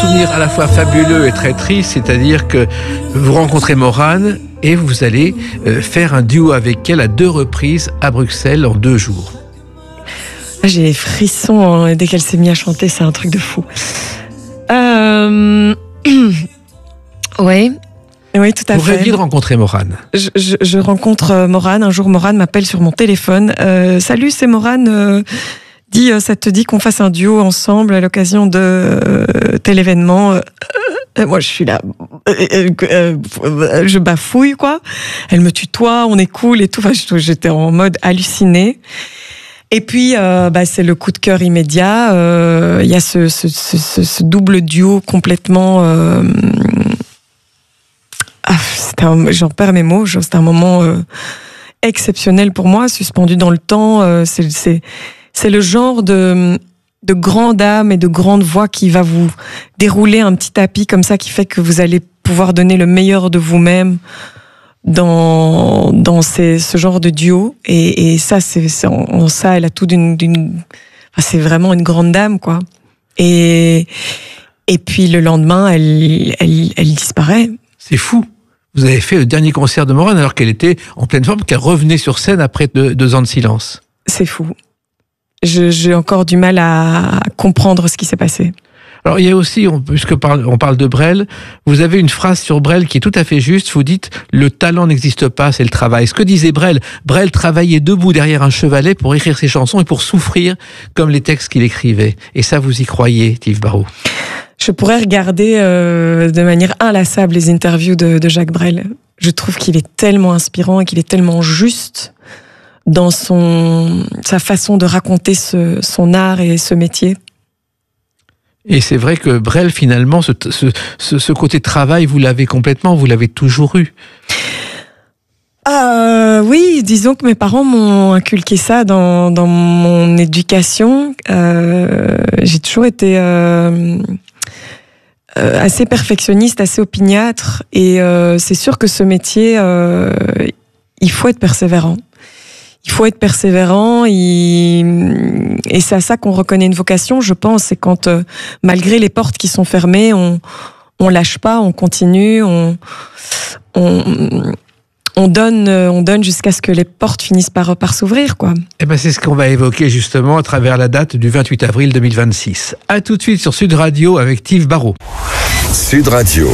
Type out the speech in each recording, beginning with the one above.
souvenir à la fois fabuleux et très triste, c'est-à-dire que vous rencontrez Maurane et vous allez faire un duo avec elle à 2 reprises à Bruxelles en 2 jours. J'ai les frissons dès qu'elle s'est mise à chanter, c'est un truc de fou. Oui, tout à fait. Vous rêviez de rencontrer Maurane. Je rencontre Maurane. Un jour, Maurane m'appelle sur mon téléphone. Salut, c'est Maurane. Ça te dit qu'on fasse un duo ensemble à l'occasion de tel événement. Moi, je suis là. Je bafouille, quoi. Elle me tutoie, on est cool et tout. Enfin, j'étais en mode hallucinée. Et puis, c'est le coup de cœur immédiat. Il y a ce double duo complètement... j'en perds mes mots. C'était un moment exceptionnel pour moi, suspendu dans le temps. C'est le genre de grande âme et de grande voix qui va vous dérouler un petit tapis comme ça, qui fait que vous allez pouvoir donner le meilleur de vous-même dans ce genre de duo. Et ça, ça, elle a tout c'est vraiment une grande dame, quoi. Et puis le lendemain, elle disparaît. C'est fou. Vous avez fait le dernier concert de Maurane alors qu'elle était en pleine forme, qu'elle revenait sur scène après 2 ans de silence. C'est fou. J'ai encore du mal à comprendre ce qui s'est passé. Alors il y a aussi, puisque on parle de Brel, vous avez une phrase sur Brel qui est tout à fait juste. Vous dites « Le talent n'existe pas, c'est le travail ». Ce que disait Brel, Brel travaillait debout derrière un chevalet pour écrire ses chansons et pour souffrir comme les textes qu'il écrivait. Et ça, vous y croyez, Tive Barrault? Je pourrais regarder de manière inlassable les interviews de Jacques Brel. Je trouve qu'il est tellement inspirant et qu'il est tellement juste dans sa façon de raconter son art et ce métier. Et c'est vrai que Brel, finalement, ce côté travail, vous l'avez toujours eu. Oui, disons que mes parents m'ont inculqué ça dans mon éducation. J'ai toujours été assez perfectionniste, assez opiniâtre. Et c'est sûr que ce métier, il faut être persévérant. Il faut être persévérant et c'est à ça qu'on reconnaît une vocation, je pense. C'est quand, malgré les portes qui sont fermées, on lâche pas, on continue, on donne jusqu'à ce que les portes finissent par s'ouvrir, quoi. Eh ben, c'est ce qu'on va évoquer justement à travers la date du 28 avril 2026. À tout de suite sur Sud Radio avec Tive Barrault. Sud Radio.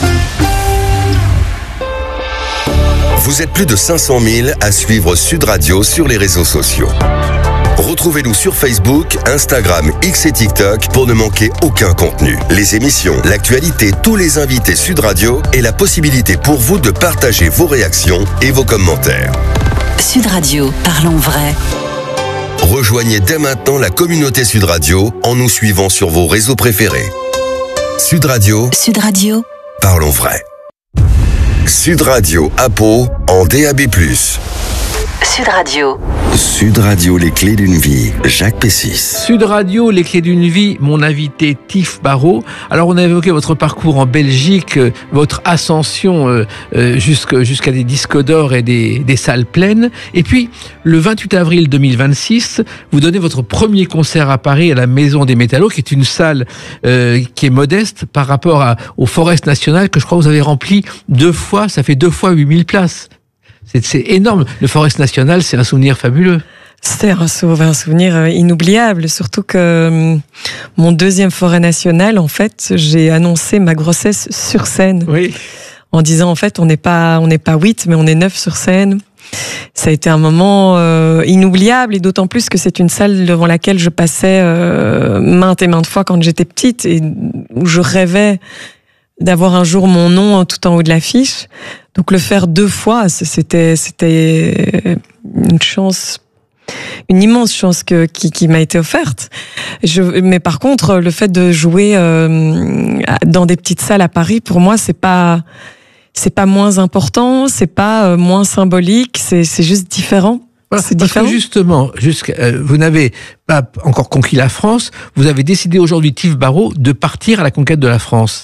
Vous êtes plus de 500 000 à suivre Sud Radio sur les réseaux sociaux. Retrouvez-nous sur Facebook, Instagram, X et TikTok pour ne manquer aucun contenu. Les émissions, l'actualité, tous les invités Sud Radio et la possibilité pour vous de partager vos réactions et vos commentaires. Sud Radio, parlons vrai. Rejoignez dès maintenant la communauté Sud Radio en nous suivant sur vos réseaux préférés. Sud Radio. Sud Radio. Parlons vrai. Sud Radio à Pau en DAB+. Sud Radio. Sud Radio, les clés d'une vie. Jacques Pessis. Sud Radio, les clés d'une vie. Mon invité Tive Barrault. Alors on a évoqué votre parcours en Belgique, votre ascension jusqu'à des disques d'or et des salles pleines. Et puis le 28 avril 2026, vous donnez votre premier concert à Paris à la Maison des Métallos, qui est une salle qui est modeste par rapport au Forest National, que je crois que vous avez rempli 2 fois. Ça fait 2 fois 8000 places. C'est énorme. Le Forest National, c'est un souvenir fabuleux. C'était un souvenir inoubliable, surtout que mon 2e Forêt National, en fait, j'ai annoncé ma grossesse sur scène. Oui. En disant, en fait, on n'est pas 8, mais on est 9 sur scène. Ça a été un moment inoubliable, et d'autant plus que c'est une salle devant laquelle je passais maintes et maintes fois quand j'étais petite, et où je rêvais d'avoir un jour mon nom tout en haut de l'affiche. Donc le faire 2 fois, c'était une chance, une immense chance qui m'a été offerte. Mais par contre, le fait de jouer dans des petites salles à Paris, pour moi, c'est pas moins important, c'est pas moins symbolique, c'est juste différent. Voilà, c'est parce différent. que justement, vous n'avez pas encore conquis la France, vous avez décidé aujourd'hui, Tive Barrault, de partir à la conquête de la France.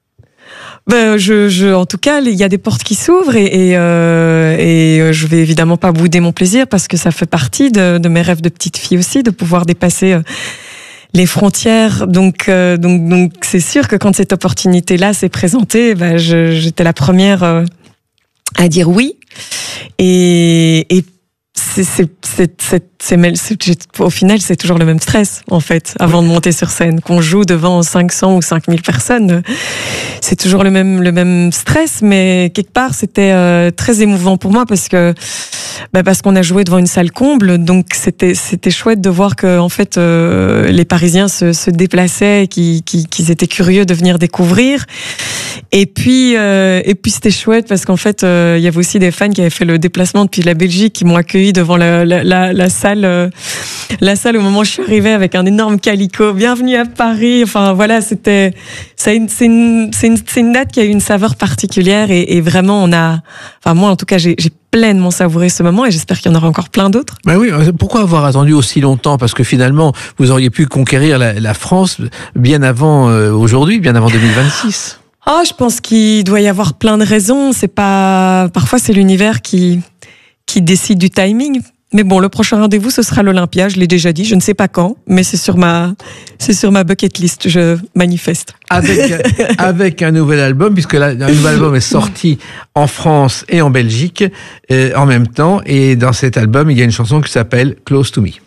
En tout cas, il y a des portes qui s'ouvrent et je vais évidemment pas bouder mon plaisir, parce que ça fait partie de mes rêves de petite fille aussi, de pouvoir dépasser les frontières. Donc c'est sûr que quand cette opportunité-là s'est présentée, j'étais la première à dire oui. Et au final, c'est toujours le même stress, en fait, avant de monter sur scène. Qu'on joue devant 500 ou 5000 personnes, c'est toujours le même stress, mais quelque part, c'était très émouvant pour moi parce qu'on a joué devant une salle comble, donc c'était chouette de voir que, en fait, les Parisiens se déplaçaient, qu'ils étaient curieux de venir découvrir. Et puis c'était chouette parce qu'en fait, il y avait aussi des fans qui avaient fait le déplacement depuis la Belgique, qui m'ont accueilli devant la salle au moment où je suis arrivée avec un énorme calicot. Bienvenue à Paris. Enfin voilà, c'est une date qui a eu une saveur particulière et vraiment moi en tout cas j'ai pleinement savouré ce moment et j'espère qu'il y en aura encore plein d'autres. Ben oui, pourquoi avoir attendu aussi longtemps? Parce que finalement, vous auriez pu conquérir la France bien avant aujourd'hui, bien avant 2026. Je pense qu'il doit y avoir plein de raisons. Parfois c'est l'univers qui décide du timing. Mais bon, le prochain rendez-vous, ce sera l'Olympia. Je l'ai déjà dit, je ne sais pas quand, mais c'est sur ma bucket list. Je manifeste. Avec un nouvel album, puisque un nouvel album est sorti en France et en Belgique en même temps. Et dans cet album, il y a une chanson qui s'appelle Close to Me.